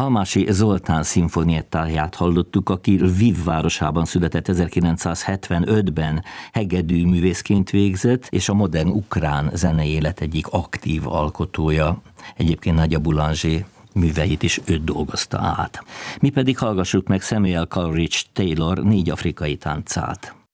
Almási Zoltán szimfoniettáját hallottuk, aki Lviv városában született 1975-ben, hegedű művészként végzett, és a modern ukrán zenei élet egyik aktív alkotója. Egyébként Nagyja Boulanger műveit is ő dolgozta át. Mi pedig hallgassuk meg Samuel Coleridge Taylor 4 afrikai táncát.